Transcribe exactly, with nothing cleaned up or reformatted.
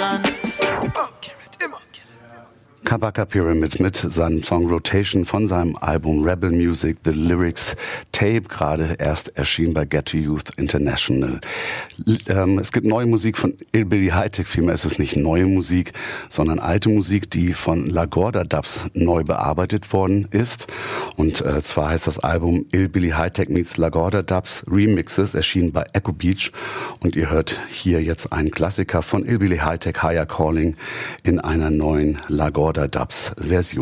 Rotation. Oh, kill it, immer kill it. Kabaka Pyramid mit seinem Song Rotation von seinem Album Rebel Music, The Lyrics Tape, gerade erst erschienen bei Ghetto Youth International. Ähm, es gibt neue Musik von Hillbilly High-Tech, vielmehr ist es nicht neue Musik, sondern alte Musik, die von Lagorda Dubs neu bearbeitet worden ist. Und äh, zwar heißt das Album Hillbilly High-Tech meets Lagorda Dubs Remixes, erschienen bei Echo Beach. Und ihr hört hier jetzt einen Klassiker von Hillbilly High-Tech, Higher Calling, in einer neuen Lagorda Dubs Version.